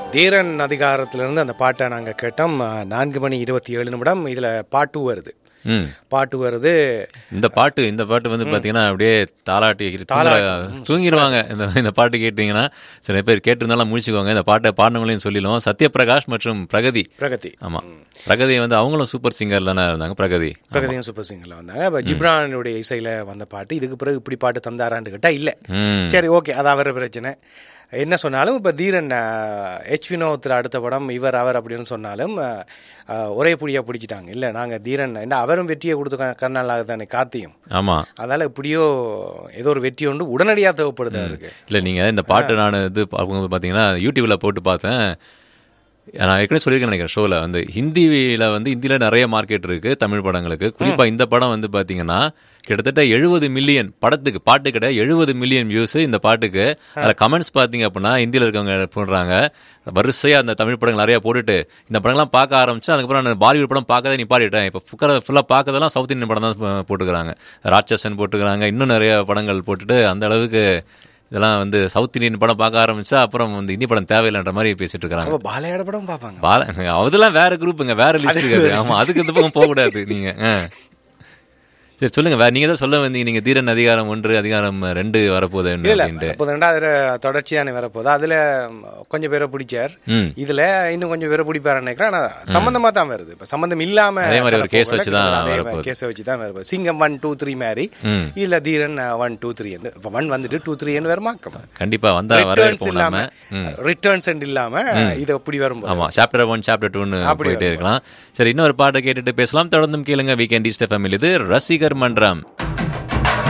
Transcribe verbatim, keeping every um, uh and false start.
தீரன் அதிகாரத்திலிருந்து அந்த பாட்டை நாங்கள் கேட்டோம். நான்கு மணி இருபத்தி ஏழு நிமிடம். இதில் பாட்டு வருது பாட்டு வருது இந்த பாட்டு இந்த பாட்டு வந்து பார்த்தீங்கன்னா அப்படியே தாலாட்டி தூங்கிடுவாங்க. இந்த இந்த பாட்டு கேட்டிங்கன்னா சில பேர் கேட்டிருந்தாலும் முடிச்சுக்குவாங்க. இந்த பாட்டை பாடினவங்களையும் சொல்லிடுவோம். சத்யபிரகாஷ் மற்றும் பிரகதி பிரகதி ஆமாம், பிரகதி வந்து அவங்களும் சூப்பர் சிங்கர் தானே இருந்தாங்க. பிரகதி பிரகதியும் சூப்பர் சிங்கர்ல வந்தாங்க. இப்போ ஜிப்ரானுடைய இசையில் வந்த பாட்டு. இதுக்கு பிறகு இப்படி பாட்டு தந்தாரான்னு கேட்டால் இல்லை. சரி, ஓகே, அது அவர பிரச்சனை. என்ன சொன்னாலும் இப்போ தீரன் எச் வினோத்தில் அடுத்த படம் இவர் அவர் அப்படின்னு சொன்னாலும் ஒரே புடியாக பிடிச்சிட்டாங்க. இல்லை நாங்கள் தீரன் என்ன அவரும் வெற்றியை கொடுத்து கண்ணால் தானே கார்த்தியும். ஆமாம், அதனால் இப்படியோ ஏதோ ஒரு வெற்றி ஒன்று உடனடியாக தேவைப்படுதா இருக்கு. இல்லை நீங்கள் இந்த பாட்டு நான் இது பார்த்தீங்கன்னா யூடியூப்பில் போட்டு பார்த்தேன். நான் ஏற்கனவே சொல்லியிருக்கேன் நினைக்கிறேன் ஷோவில் வந்து ஹிந்தியில் வந்து ஹிந்தியில் நிறைய மார்க்கெட் இருக்குது தமிழ் படங்களுக்கு. குறிப்பாக இந்த படம் வந்து பார்த்தீங்கன்னா கிட்டத்தட்ட எழுபது மில்லியன் படத்துக்கு பாட்டு கிடையாது எழுபது மில்லியன் வியூஸ் இந்த பாட்டுக்கு. அதில் கமெண்ட்ஸ் பார்த்தீங்க அப்படின்னா ஹிந்தியில் இருக்கவங்க போடுறாங்க வரிசையாக அந்த தமிழ் படங்கள் நிறையா போட்டுட்டு இந்த படங்கள்லாம் பார்க்க ஆரம்பிச்சு அதுக்கப்புறம் நான் பாலிவுட் படம் பார்க்கறத நீ பாடிட்டேன். இப்போ ஃபுக்கரை ஃபுல்லாக பார்க்கறதெல்லாம் சவுத் இந்தியன் படம் தான் போட்டுக்கிறாங்க. ராட்சசன் போட்டுக்கிறாங்க, இன்னும் நிறைய படங்கள் போட்டுட்டு அந்த அளவுக்கு இதெல்லாம் வந்து சவுத் இந்தியன் படம் பார்க்க ஆரம்பிச்சா அப்புறம் வந்து இந்தி படம் தேவையில்லைன்ற மாதிரி பேசிட்டு இருக்காங்க. பாலையாட படம் பார்ப்பாங்க. பால அதெல்லாம் வேற குரூப்புங்க, வேற லிஸ்ட் இருக்காது. ஆமா, அதுக்கு இந்த பக்கம் போக கூடாது நீங்க. சரி சொல்லுங்க, வேற நீங்க தான் சொல்ல வந்தீங்க. நீங்க தீரன் அதிகாரம் ஒன்று அதிகாரம் ரெண்டு வரப்போகுது. ரெண்டாவது தொடர்ச்சி தானே வரப்போகுது. அதுல கொஞ்சம் பேரை பிடிச்சார், இதுல இன்னும் கொஞ்சம் பேரை பிடிப்பாரு நினைக்கிறேன். ஆனா சம்பந்தமா தான் வருது. இப்ப சம்பந்தம் இல்லாம அதே மாதிரி ஒரு கேஸ் வச்சுதான் கேஸை வச்சுதான் வருது. சிங்கம் ஒன் டூ த்ரீ மாதிரி இல்ல தீரன் ஒன் டூ த்ரீ ஒன் வந்துட்டு டூ த்ரீ வேற மாக்கம் கண்டிப்பா வந்தா இல்லாம ரிட்டர்ன்ஸ் இல்லாம இது அப்படி வரும். ஆமா, சாப்டர் ஒன் சாப்டர் டூன்னு போயிட்டே இருக்கலாம். சரி, இன்னொரு பாட்டை கேட்டுட்டு பேசலாம். தொடர்ந்தும் கேளுங்க வீக்கெண்ட் ஈஸ்ட் எஃப்எம். இது ரசிகர் மன்றம்.